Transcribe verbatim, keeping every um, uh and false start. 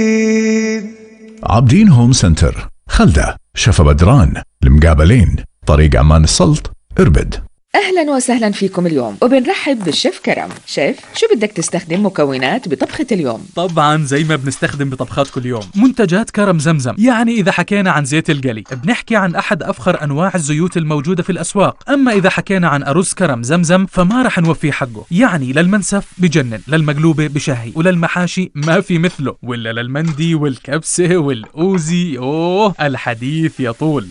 عابدين هوم سنتر، خلدة، شفا بدران، المقابلين، طريق عمان السلط، اربد. أهلا وسهلا فيكم اليوم، وبنرحب بالشيف كرم. شيف، شو بدك تستخدم مكونات بطبخة اليوم؟ طبعا زي ما بنستخدم بطبخات كل يوم، منتجات كرم زمزم. يعني إذا حكينا عن زيت القلي بنحكي عن أحد أفخر أنواع الزيوت الموجودة في الأسواق. أما إذا حكينا عن أرز كرم زمزم فما رح نوفيه حقه. يعني للمنسف بجنن، للمقلوبة بشهي، وللمحاشي ما في مثله، ولا للمندي والكبسة والأوزي. أوه الحديث يطول.